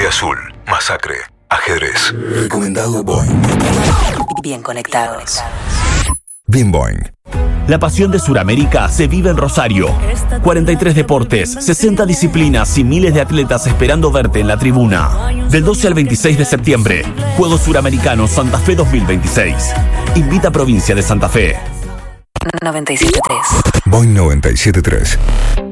Marea Azul, Masacre, Ajedrez. Recomendado Boeing. Bien conectados. Bien Boeing. La pasión de Sudamérica se vive en Rosario. 43 deportes, 60 disciplinas y miles de atletas esperando verte en la tribuna. Del 12 al 26 de septiembre, Juegos Suramericanos Santa Fe 2026. Invita a Provincia de Santa Fe. 97.3. Boeing 97.3.